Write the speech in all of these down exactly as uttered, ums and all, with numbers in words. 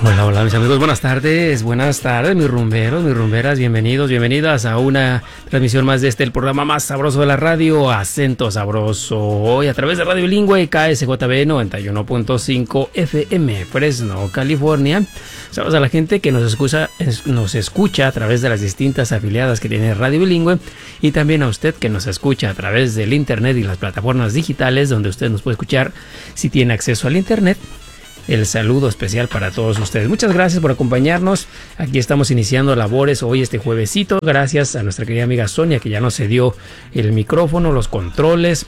Hola, hola mis amigos, buenas tardes, buenas tardes mis rumberos, mis rumberas, bienvenidos, bienvenidas a una transmisión más de este, el programa más sabroso de la radio, Acento Sabroso, hoy a través de Radio Bilingüe K S J B noventa y uno punto cinco F M, Fresno, California. Saludos a la gente que nos escucha, nos escucha a través de las distintas afiliadas que tiene Radio Bilingüe y también a usted que nos escucha a través del internet y las plataformas digitales donde usted nos puede escuchar si tiene acceso al internet. El saludo especial para todos ustedes. Muchas gracias por acompañarnos. Aquí estamos iniciando labores hoy este juevesito. Gracias a nuestra querida amiga Sonia que ya nos cedió el micrófono, los controles,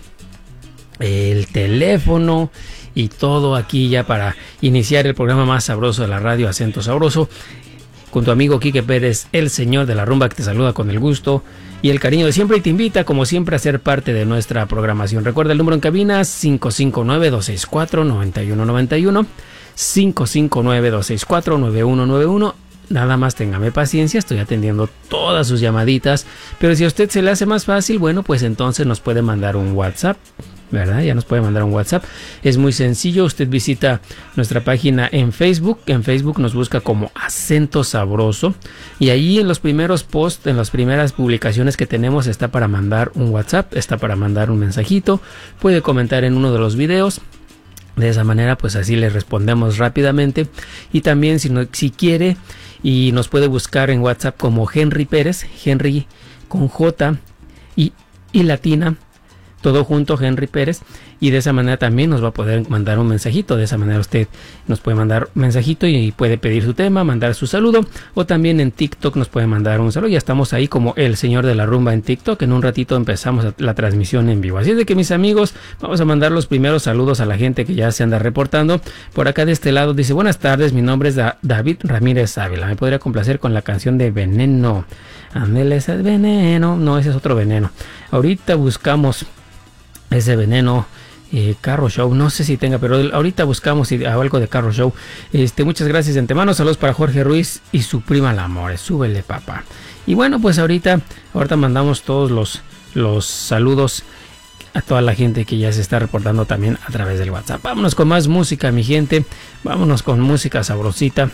el teléfono y todo aquí ya para iniciar el programa más sabroso de la radio, Acento Sabroso. Con tu amigo Quique Pérez, el señor de la rumba, que te saluda con el gusto y el cariño de siempre y te invita como siempre a ser parte de nuestra programación. Recuerda el número en cabina cinco cinco nueve, dos seis cuatro, nueve uno nueve uno, cinco cinco nueve, dos seis cuatro, nueve uno nueve uno. Nada más téngame paciencia, estoy atendiendo todas sus llamaditas, pero si a usted se le hace más fácil, bueno, pues entonces nos puede mandar un WhatsApp, ¿verdad? Ya nos puede mandar un WhatsApp. Es muy sencillo, usted visita nuestra página en Facebook, en Facebook nos busca como Acento Sabroso y ahí en los primeros posts, en las primeras publicaciones que tenemos está para mandar un WhatsApp, está para mandar un mensajito, puede comentar en uno de los videos. De esa manera pues así le respondemos rápidamente y también si, no, si quiere y nos puede buscar en WhatsApp como Henry Pérez, Henry con J y, y latina, todo junto, Henry Pérez, y de esa manera también nos va a poder mandar un mensajito. De esa manera usted nos puede mandar un mensajito y puede pedir su tema, mandar su saludo, o también en TikTok nos puede mandar un saludo. Ya estamos ahí como el señor de la rumba en TikTok. En un ratito empezamos la transmisión en vivo. Así es de que mis amigos, vamos a mandar los primeros saludos a la gente que ya se anda reportando. Por acá de este lado dice: buenas tardes, mi nombre es da- David Ramírez Ávila. Me podría complacer con la canción de Veneno. Ándele ese veneno. No, ese es otro veneno. Ahorita buscamos ese veneno, eh, Carro Show, no sé si tenga, pero ahorita buscamos algo de Carro Show. Este, muchas gracias de antemano, saludos para Jorge Ruiz y su prima La More, súbele papá. Y bueno, pues ahorita, ahorita mandamos todos los, los saludos a toda la gente que ya se está reportando también a través del WhatsApp. Vámonos con más música, mi gente, vámonos con música sabrosita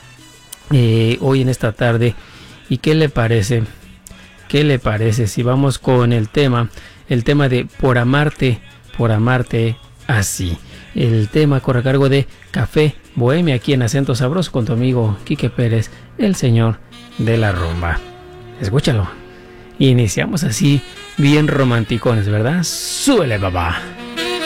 eh, hoy en esta tarde. ¿Y qué le parece? ¿Qué le parece si vamos con el tema? El tema de Por Amarte, Por Amarte Así. El tema corre a cargo de Café Bohemia aquí en Acento Sabroso con tu amigo Quique Pérez, el señor de la rumba. Escúchalo. Iniciamos así, bien romanticones, ¿verdad? ¡Súbele, papá!